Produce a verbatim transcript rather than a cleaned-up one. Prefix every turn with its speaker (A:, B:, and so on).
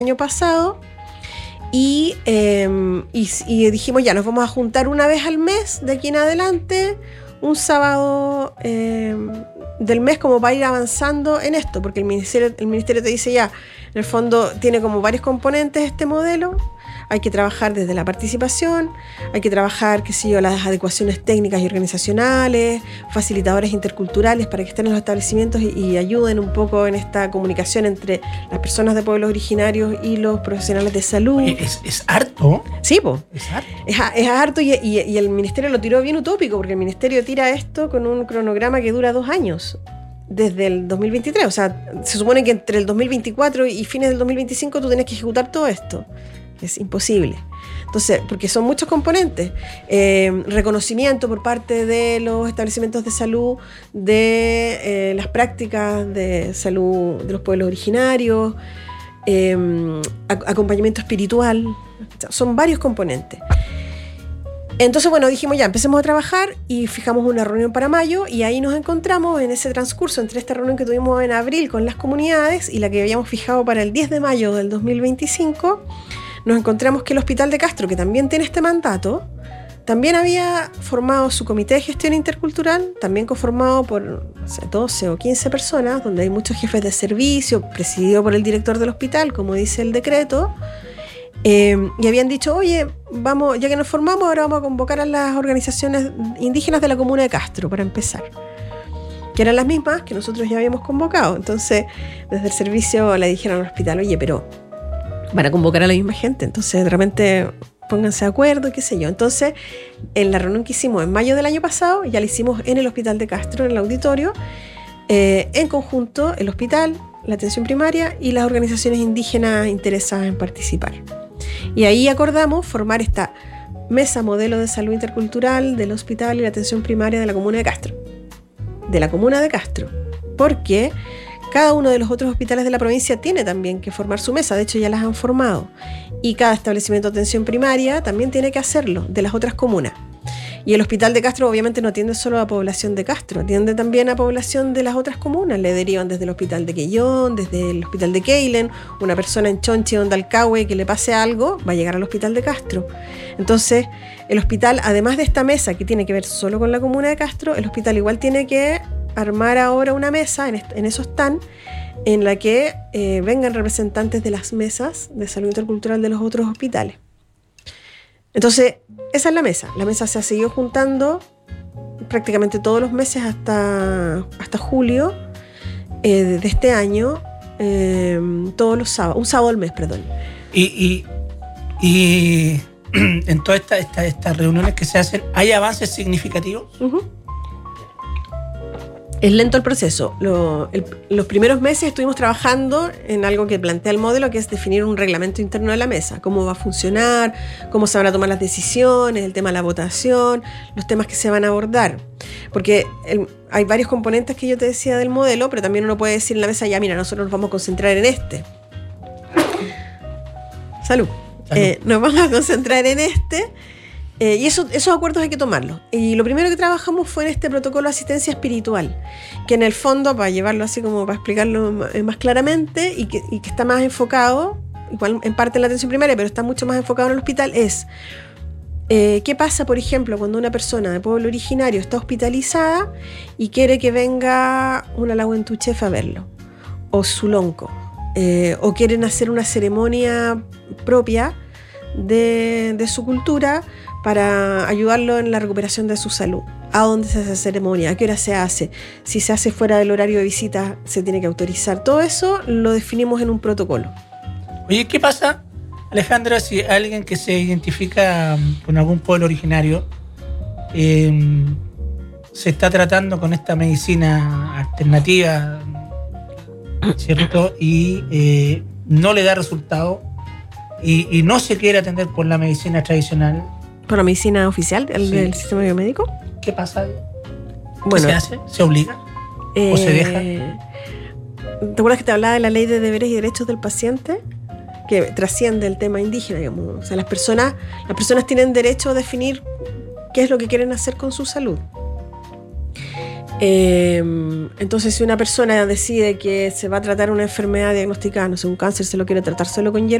A: año pasado. Y, eh, y, y dijimos, ya, nos vamos a juntar una vez al mes de aquí en adelante, un sábado eh, del mes, como para ir avanzando en esto, porque el ministerio, el ministerio te dice ya, en el fondo tiene como varios componentes este modelo. Hay que trabajar desde la participación, hay que trabajar, qué sé yo, las adecuaciones técnicas y organizacionales, facilitadores interculturales para que estén en los establecimientos y, y ayuden un poco en esta comunicación entre las personas de pueblos originarios y los profesionales de salud.
B: Es, es harto.
A: Sí, pues.
B: Es harto.
A: Es, es harto y, y, y el ministerio lo tiró bien utópico, porque el ministerio tira esto con un cronograma que dura dos años. Desde el dos mil veintitrés, o sea, se supone que entre el dos mil veinticuatro y fines del dos mil veinticinco tú tienes que ejecutar todo esto. Es imposible. Entonces, porque son muchos componentes. Eh, reconocimiento por parte de los establecimientos de salud de eh, las prácticas de salud de los pueblos originarios, eh, acompañamiento espiritual. Son varios componentes. Entonces, bueno, dijimos ya, empecemos a trabajar y fijamos una reunión para mayo y ahí nos encontramos en ese transcurso entre esta reunión que tuvimos en abril con las comunidades y la que habíamos fijado para el diez de mayo del dos mil veinticinco. Nos encontramos que el Hospital de Castro, que también tiene este mandato, también había formado su comité de gestión intercultural, también conformado por no sé, doce o quince personas, donde hay muchos jefes de servicio, presidido por el director del hospital, como dice el decreto, eh, y habían dicho, oye, vamos, ya que nos formamos, ahora vamos a convocar a las organizaciones indígenas de la comuna de Castro, para empezar, que eran las mismas que nosotros ya habíamos convocado. Entonces, desde el servicio le dijeron al hospital, oye, pero van a convocar a la misma gente, entonces de repente pónganse de acuerdo, qué sé yo. Entonces, en la reunión que hicimos en mayo del año pasado, ya la hicimos en el Hospital de Castro, en el auditorio, eh, en conjunto el hospital, la atención primaria y las organizaciones indígenas interesadas en participar. Y ahí acordamos formar esta mesa modelo de salud intercultural del hospital y la atención primaria de la comuna de Castro. De la comuna de Castro. Porque cada uno de los otros hospitales de la provincia tiene también que formar su mesa, de hecho ya las han formado. Y cada establecimiento de atención primaria también tiene que hacerlo, de las otras comunas. Y el Hospital de Castro obviamente no atiende solo a la población de Castro, atiende también a población de las otras comunas. Le derivan desde el Hospital de Quellón, desde el Hospital de Keilen. Una persona en Chonchi o en Dalcahue que le pase algo, va a llegar al Hospital de Castro. Entonces, el hospital, además de esta mesa que tiene que ver solo con la comuna de Castro, el hospital igual tiene que armar ahora una mesa, en, est- en eso están, en la que eh, vengan representantes de las mesas de salud intercultural de los otros hospitales. Entonces, esa es la mesa. La mesa se ha seguido juntando prácticamente todos los meses hasta, hasta julio eh, de, de este año, eh, todos los sábados, un sábado al mes, perdón.
B: Y, y, y en todas esta, esta, estas reuniones que se hacen, ¿hay avances significativos?
A: Uh-huh. Es lento el proceso. Lo, el, los primeros meses estuvimos trabajando en algo que plantea el modelo, que es definir un reglamento interno de la mesa. Cómo va a funcionar, cómo se van a tomar las decisiones, el tema de la votación, los temas que se van a abordar. Porque el, hay varios componentes que yo te decía del modelo, pero también uno puede decir en la mesa, ya mira, nosotros nos vamos a concentrar en este. Salud. Salud. Eh, nos vamos a concentrar en este. Eh, y eso, esos acuerdos hay que tomarlos. Y lo primero que trabajamos fue en este protocolo de asistencia espiritual, que en el fondo, para llevarlo así como para explicarlo más, más claramente, y que, y que está más enfocado, igual en parte en la atención primaria, pero está mucho más enfocado en el hospital, es eh, qué pasa, por ejemplo, cuando una persona de pueblo originario está hospitalizada y quiere que venga una Lahuentuchef a verlo, o su lonco, eh, o quieren hacer una ceremonia propia de, de su cultura, para ayudarlo en la recuperación de su salud. ¿A dónde se hace la ceremonia? ¿A qué hora se hace? Si se hace fuera del horario de visita, se tiene que autorizar. Todo eso lo definimos en un protocolo.
B: Oye, ¿qué pasa, Alejandra, si alguien que se identifica con algún pueblo originario eh, se está tratando con esta medicina alternativa, ¿cierto? Y eh, no le da resultado y, y no se quiere atender por la medicina tradicional?
A: ¿Por la medicina oficial del,
B: Sí.
A: del sistema biomédico?
B: ¿Qué pasa? ¿Qué
A: Bueno,
B: se hace? ¿Se obliga?
A: Eh,
B: ¿O se deja?
A: ¿Te acuerdas que te hablaba de la ley de deberes y derechos del paciente? Que trasciende el tema indígena, digamos. O sea, las personas, las personas tienen derecho a definir qué es lo que quieren hacer con su salud. Eh, entonces, si una persona decide que se va a tratar una enfermedad diagnosticada, no sé, un cáncer, se lo quiere tratar solo con hierba